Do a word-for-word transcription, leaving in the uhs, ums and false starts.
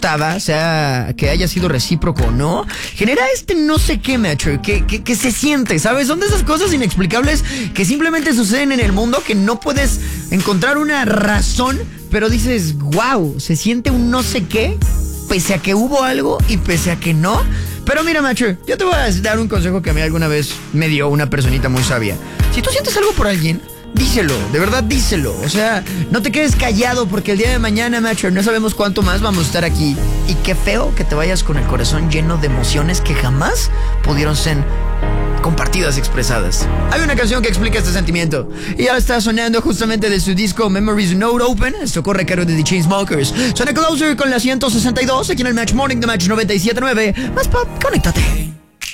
gustaba, sea que haya sido recíproco o no, genera este no sé qué, macho, que, que, que se siente, ¿sabes? Son de esas cosas inexplicables que simplemente suceden en el mundo, que no puedes encontrar una razón, pero dices, wow, se siente un no sé qué, pese a que hubo algo y pese a que no. Pero mira, macho, yo te voy a dar un consejo que a mí alguna vez me dio una personita muy sabia. Si tú sientes algo por alguien, díselo, de verdad díselo. O sea, no te quedes callado, porque el día de mañana, macho, no sabemos cuánto más vamos a estar aquí. Y qué feo que te vayas con el corazón lleno de emociones que jamás pudieron ser compartidas, expresadas. Hay una canción que explica este sentimiento y ahora está sonando justamente de su disco Memories Not Open. Esto corre a cargo de The Chainsmokers. Suena Closer con la ciento sesenta y dos aquí en el Match Morning de Match noventa y siete punto nueve. Más pop, conéctate.